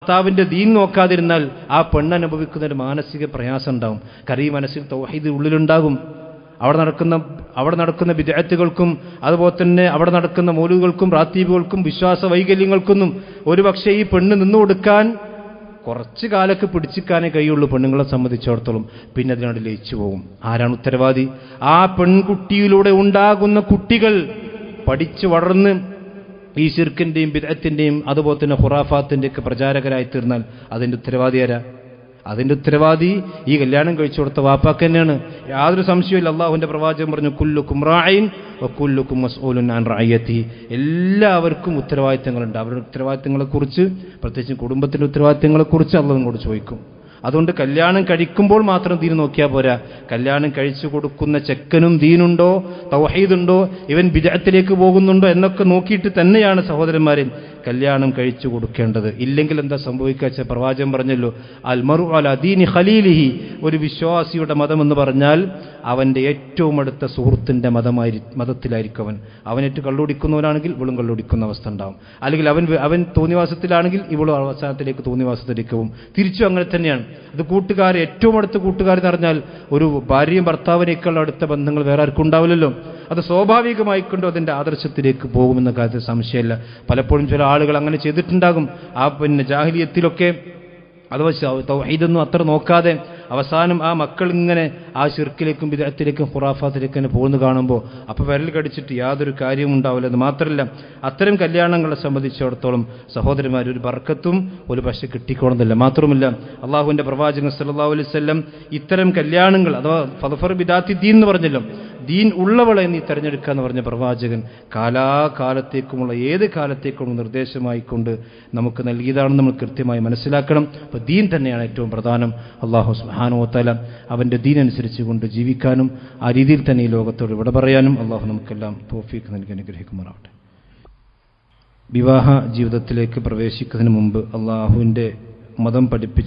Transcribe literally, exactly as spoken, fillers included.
ഭർത്താവിന്റെ ദീൻ നോക്കാതിരുന്നാൽ ആ പെണ്ണ് അനുഭവിക്കുന്ന ഒരു മാനസിക പ്രയാസം ഉണ്ടാവും. കരീം മനസ്സിൽ തൗഹീദ് ഉള്ളിലുണ്ടാകും. അവിടെ നടക്കുന്ന അവിടെ നടക്കുന്ന ബിദ്അത്തുകൾക്കും അതുപോലെ തന്നെ അവിടെ നടക്കുന്ന മൗലൂദുകൾക്കും റാത്തീബുകൾക്കും വിശ്വാസ വൈകല്യങ്ങൾക്കൊന്നും ഒരു പക്ഷേ ഈ പെണ്ണ് നിന്നു കൊടുക്കാൻ കുറച്ചു കാലൊക്കെ പിടിച്ചിക്കാനേ കഴിയുള്ളൂ പെണ്ണുങ്ങളെ സംബന്ധിച്ചിടത്തോളം. പിന്നെ അതിനോട് ലയിച്ചു പോകും. ആരാണ് ഉത്തരവാദി? ആ പെൺകുട്ടിയിലൂടെ ഉണ്ടാകുന്ന കുട്ടികൾ പഠിച്ചു വളർന്ന് ഈ ശിർക്കിന്റെയും ബിദ്അത്തിന്റെയും അതുപോലെ തന്നെ ഖുറാഫാത്തിന്റെ ഒക്കെ പ്രചാരകരായി തീർന്നാൽ അതിന്റെ ഉത്തരവാദി ആരാ? അതിന്റെ ഉത്തരവാദി ഈ കല്യാണം കഴിച്ചു കൊടുത്ത വാപ്പാക്ക് തന്നെയാണ്. യാതൊരു സംശയമില്ല. അള്ളാഹുവിന്റെ പ്രവാചകൻ പറഞ്ഞു, കുല്ലുക്കും റാഇൻ വകുല്ലുക്കും മസ്ഊലുൻ അൻ റഅയതി. എല്ലാവർക്കും ഉത്തരവാദിത്തങ്ങളുണ്ട്. അവരുടെ ഉത്തരവാദിത്തങ്ങളെക്കുറിച്ച്, പ്രത്യേകിച്ച് കുടുംബത്തിന്റെ ഉത്തരവാദിത്തങ്ങളെക്കുറിച്ച് അള്ളാഹു കൂടെ ചോദിക്കും. അതുകൊണ്ട് കല്യാണം കഴിക്കുമ്പോൾ മാത്രം ദീൻ നോക്കിയാൽ പോരാ. കല്യാണം കഴിച്ചു കൊടുക്കുന്ന ചെക്കനും ദീനുണ്ടോ, തൗഹീദുണ്ടോ, ഇവൻ ബിദ്അത്തിലേക്ക് പോകുന്നുണ്ടോ എന്നൊക്കെ നോക്കിയിട്ട് തന്നെയാണ് സഹോദരന്മാരെ കല്യാണം കഴിച്ചു കൊടുക്കേണ്ടത്. ഇല്ലെങ്കിൽ എന്താ സംഭവിക്കുക വെച്ചാൽ പ്രവാചകൻ പറഞ്ഞല്ലോ, അൽ മർഉ അലാ ദീനി ഖലീലിഹി. ഒരു വിശ്വാസിയുടെ മതം എന്ന് പറഞ്ഞാൽ അവന്റെ ഏറ്റവും അടുത്ത സുഹൃത്തിന്റെ മതമായി മതത്തിലായിരിക്കും അവൻ. അവനേറ്റ് കള്ളുടിക്കുന്നവനാണെങ്കിൽ ഇവളും കള്ളുടിക്കുന്ന അവസ്ഥ ഉണ്ടാവും. അല്ലെങ്കിൽ അവൻ അവൻ തോന്നിവാസത്തിലാണെങ്കിൽ ഇവളും അവസാനത്തിലേക്ക് തോന്നിവാസത്തിലേക്ക് പോകും. തിരിച്ചും അങ്ങനെ തന്നെയാണ്. അത് കൂട്ടുകാർ, ഏറ്റവും അടുത്ത കൂട്ടുകാരെന്ന് പറഞ്ഞാൽ ഒരു ഭാര്യയും ഭർത്താവിനേക്കാൾ അടുത്ത ബന്ധങ്ങൾ വേറെ ആർക്കും ഉണ്ടാവില്ലല്ലോ. അത് സ്വാഭാവികമായിക്കൊണ്ടോ അതിന്റെ ആദർശത്തിലേക്ക് പോകുമെന്ന കാര്യത്തിൽ സംശയമില്ല. പലപ്പോഴും ചില ആളുകൾ അങ്ങനെ ചെയ്തിട്ടുണ്ടാകും. ആ പിന്നെ ജാഹിലിയത്തിലൊക്കെ അഥവാ തൗഹീദൊന്നും അത്ര നോക്കാതെ അവസാനം ആ മക്കൾ ഇങ്ങനെ ആ ശിർക്കിലേക്കും ബിദ്അത്തിലേക്കും ഖുറാഫാത്തിലേക്കും തന്നെ പോകുന്നു കാണുമ്പോൾ അപ്പോൾ വിരൽ കടിച്ചിട്ട് യാതൊരു കാര്യവും ഉണ്ടാവില്ല. അത് മാത്രമല്ല, അത്തരം കല്യാണങ്ങളെ സംബന്ധിച്ചിടത്തോളം സഹോദരന്മാർ ഒരു ബർക്കത്തും ഒരു പക്ഷെ കിട്ടിക്കോണമെന്നില്ല. മാത്രമല്ല, അള്ളാഹുവിന്റെ പ്രവാചകൻ സല്ലല്ലാഹു അലൈഹി വസല്ലം ഇത്തരം കല്യാണങ്ങൾ അഥവാ ഫദ്ഫർ ബിദാത്തി ദീൻ എന്ന് പറഞ്ഞല്ലോ, ദീൻ ഉള്ളവളെ നീ തിരഞ്ഞെടുക്കുക എന്ന് പറഞ്ഞ പ്രവാചകൻ കാലാകാലത്തേക്കുമുള്ള ഏത് കാലത്തേക്കുമുള്ള നിർദ്ദേശമായിക്കൊണ്ട് നമുക്ക് നൽകിയതാണെന്ന് നമ്മൾ കൃത്യമായി മനസ്സിലാക്കണം. അപ്പോൾ ദീൻ തന്നെയാണ് ഏറ്റവും പ്രധാനം. അള്ളാഹു സുബ്ഹാനഹു വ തആല അവൻ്റെ ദീൻ അനുസരിച്ച് കൊണ്ട് ജീവിക്കാനും ആ രീതിയിൽ തന്നെ ഈ ലോകത്തോട് വിട പറയാനും അള്ളാഹു നമുക്കെല്ലാം തൗഫീഖ് നൽകി അനുഗ്രഹിക്കുമാറാവട്ടെ. വിവാഹ ജീവിതത്തിലേക്ക് പ്രവേശിക്കുന്നതിന് മുമ്പ് അള്ളാഹുവിൻ്റെ മതം പഠിപ്പിച്ച